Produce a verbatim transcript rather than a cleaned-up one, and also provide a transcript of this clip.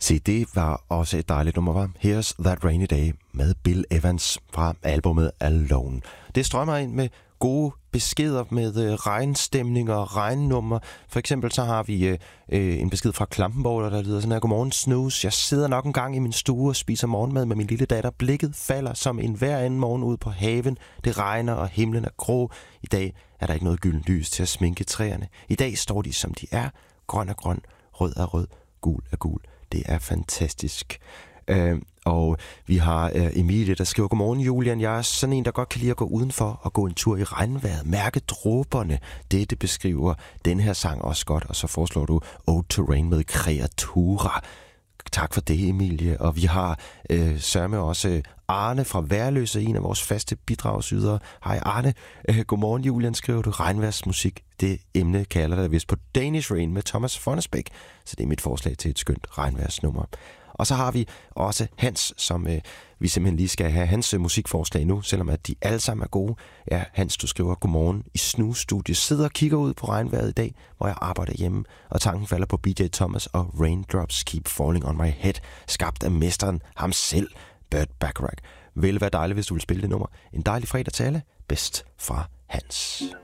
Se, det var også et dejligt nummer, var Here's That Rainy Day med Bill Evans fra albumet Alone. Det strømmer ind med gode beskeder med øh, regnstemninger og regnnummer. For eksempel så har vi øh, en besked fra Klampenborg, der lyder sådan her: Godmorgen, Snooze. Jeg sidder nok en gang i min stue og spiser morgenmad med min lille datter. Blikket falder som en hver anden morgen ud på haven. Det regner, og himlen er grå. I dag er der ikke noget gyldent lys til at sminke træerne. I dag står de, som de er. Grøn er grøn, rød er rød, gul er gul. Det er fantastisk. Øh, og vi har øh, Emilie, der skriver: Godmorgen, Julian. Jeg er sådan en, der godt kan lide at gå udenfor og gå en tur i regnvejret. Mærke dråberne. Dette beskriver den her sang også godt. Og så foreslår du Ode to Rain med Kreatura. Tak for det, Emilie. Og vi har øh, sørme også Arne fra Værløse, en af vores faste bidragsydere. Hej Arne. Øh, godmorgen, Julian, skriver du. Regnværsmusik. Det emne kalder der vist på Danish Rain med Thomas Fonnesbæk. Så det er mit forslag til et skønt regnværsnummer. Og så har vi også Hans, som øh, vi simpelthen lige skal have hans øh, musikforslag nu, selvom at de alle sammen er gode. Ja, Hans, du skriver: Godmorgen i Snooze-studiet. Sidder og kigger ud på regnvejret i dag, hvor jeg arbejder hjemme, og tanken falder på B J Thomas og Raindrops Keep Falling on My Head, skabt af mesteren ham selv, Burt Bacharach. Vil være dejligt, hvis du vil spille det nummer. En dejlig fredag til alle. Bedst fra Hans.